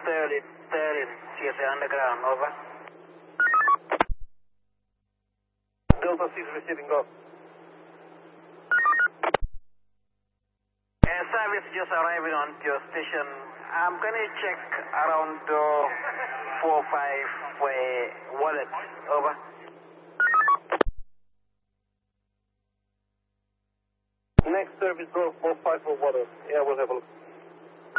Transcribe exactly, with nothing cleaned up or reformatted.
thirty, thirty, C S A underground, over. Delta six receiving, go. Uh, service just arriving on your station. I'm going to check around uh, four five for a wallet, over. Next service, go four five for water. Yeah, we'll have a look.